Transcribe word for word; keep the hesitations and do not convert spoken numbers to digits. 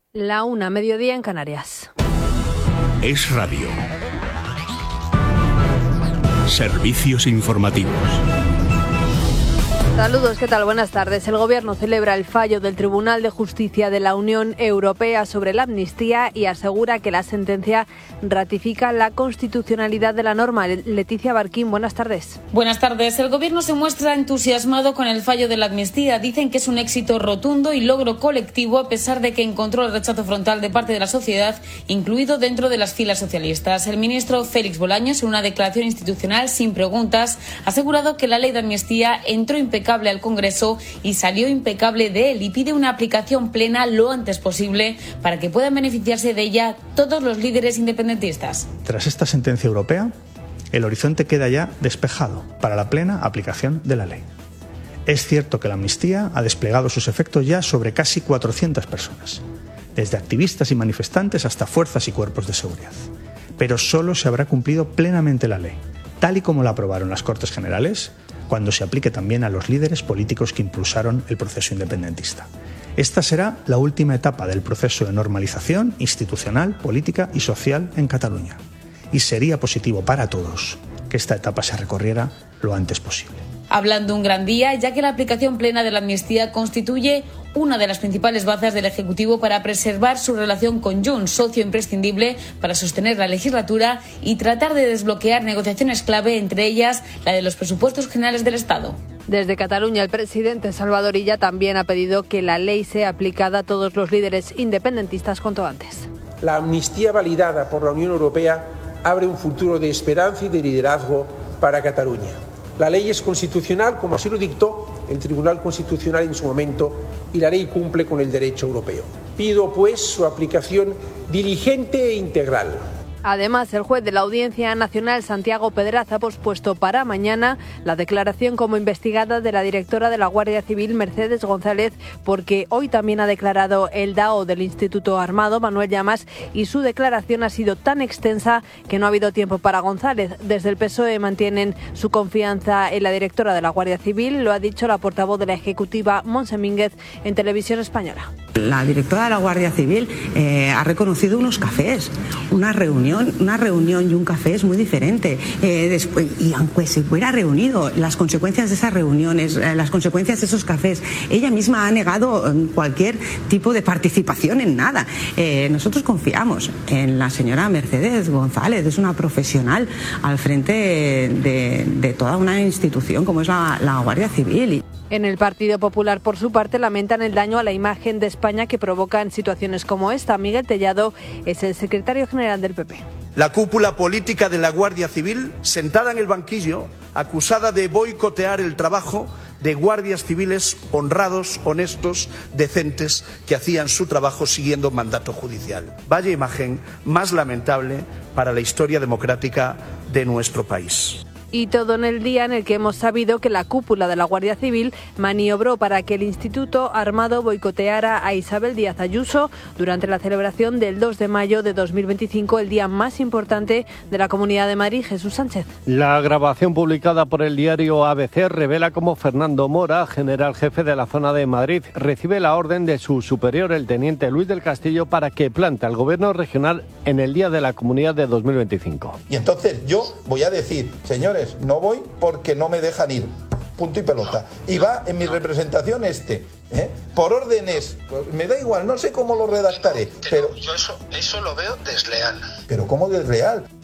La una, mediodía en Canarias. Es Radio. Servicios informativos. Saludos, ¿qué tal? Buenas tardes. El Gobierno celebra el fallo del Tribunal de Justicia de la Unión Europea sobre la amnistía y asegura que la sentencia ratifica la constitucionalidad de la norma. Leticia Barquín, buenas tardes. Buenas tardes. El Gobierno se muestra entusiasmado con el fallo de la amnistía. Dicen que es un éxito rotundo y logro colectivo, a pesar de que encontró el rechazo frontal de parte de la sociedad, incluido dentro de las filas socialistas. El ministro Félix Bolaños, en una declaración institucional sin preguntas, ha asegurado que la ley de amnistía entró impecable al Congreso y salió impecable de él, y pide una aplicación plena lo antes posible para que puedan beneficiarse de ella todos los líderes independentistas. Tras esta sentencia europea, el horizonte queda ya despejado para la plena aplicación de la ley. Es cierto que la amnistía ha desplegado sus efectos ya sobre casi cuatrocientas personas, desde activistas y manifestantes hasta fuerzas y cuerpos de seguridad. Pero solo se habrá cumplido plenamente la ley, tal y como la aprobaron las Cortes Generales, cuando se aplique también a los líderes políticos que impulsaron el proceso independentista. Esta será la última etapa del proceso de normalización institucional, política y social en Cataluña. Y sería positivo para todos que esta etapa se recorriera lo antes posible. Hablan de un gran día, ya que la aplicación plena de la amnistía constituye una de las principales bazas del Ejecutivo para preservar su relación con Junts, socio imprescindible para sostener la legislatura y tratar de desbloquear negociaciones clave, entre ellas la de los presupuestos generales del Estado. Desde Cataluña, el presidente Salvador Illa también ha pedido que la ley sea aplicada a todos los líderes independentistas cuanto antes. La amnistía validada por la Unión Europea abre un futuro de esperanza y de liderazgo para Cataluña. La ley es constitucional, como así lo dictó el Tribunal Constitucional en su momento, y la ley cumple con el derecho europeo. Pido, pues, su aplicación diligente e integral. Además, el juez de la Audiencia Nacional, Santiago Pedraz, ha pospuesto para mañana la declaración como investigada de la directora de la Guardia Civil, Mercedes González, porque hoy también ha declarado el D A O del Instituto Armado, Manuel Llamas, y su declaración ha sido tan extensa que no ha habido tiempo para González. Desde el P S O E mantienen su confianza en la directora de la Guardia Civil, lo ha dicho la portavoz de la Ejecutiva, Montse Mínguez, en Televisión Española. La directora de la Guardia Civil eh, ha reconocido unos cafés, una reunión, una reunión y un café es muy diferente. Eh, después, y aunque se hubiera reunido, las consecuencias de esas reuniones, eh, las consecuencias de esos cafés, ella misma ha negado cualquier tipo de participación en nada. Eh, nosotros confiamos en la señora Mercedes González, es una profesional al frente de, de toda una institución como es la, la Guardia Civil. En el Partido Popular, por su parte, lamentan el daño a la imagen de España que provocan situaciones como esta. Miguel Tellado es el secretario general del P P. La cúpula política de la Guardia Civil, sentada en el banquillo, acusada de boicotear el trabajo de guardias civiles honrados, honestos, decentes, que hacían su trabajo siguiendo mandato judicial. Vaya imagen más lamentable para la historia democrática de nuestro país. Y todo en el día en el que hemos sabido que la cúpula de la Guardia Civil maniobró para que el Instituto Armado boicoteara a Isabel Díaz Ayuso durante la celebración del dos de mayo de dos mil veinticinco, el día más importante de la Comunidad de Madrid. Jesús Sánchez. La grabación publicada por el diario A B C revela cómo Fernando Mora, general jefe de la zona de Madrid, recibe la orden de su superior, el teniente Luis del Castillo, para que plante al gobierno regional en el Día de la Comunidad de dos mil veinticinco. Y entonces yo voy a decir, señores, no voy porque no me dejan ir, punto y pelota. Y va en mi representación este, ¿eh? Por órdenes, me da igual, no sé cómo lo redactaré, pero... Yo eso, eso lo veo desleal. ¿Pero cómo desleal?